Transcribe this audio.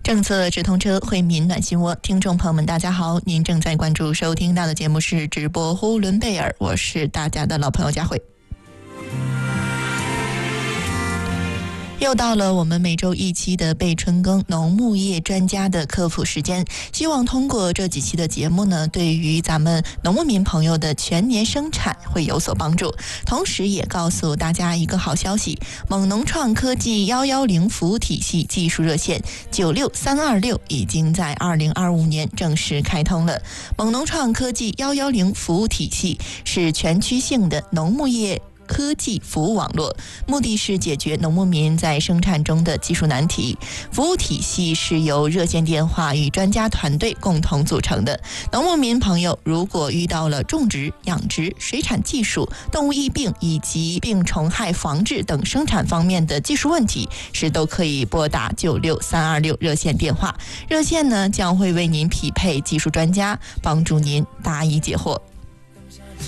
政策直通车，惠民暖心窝。听众朋友们大家好，您正在关注收听到的节目是直播呼伦贝尔，我是大家的老朋友佳慧。又到了我们每周一期的备春耕农牧业专家的科普时间，希望通过这几期的节目呢，对于咱们农牧民朋友的全年生产会有所帮助。同时也告诉大家一个好消息，蒙农创科技110服务体系技术热线96326已经在2025年正式开通了。蒙农创科技110服务体系是全区性的农牧业科技服务网络，目的是解决农牧民在生产中的技术难题。服务体系是由热线电话与专家团队共同组成的。农牧民朋友如果遇到了种植、养殖、水产技术、动物疫病以及病虫害防治等生产方面的技术问题，是都可以拨打96326热线电话。热线呢将会为您匹配技术专家，帮助您答疑解惑。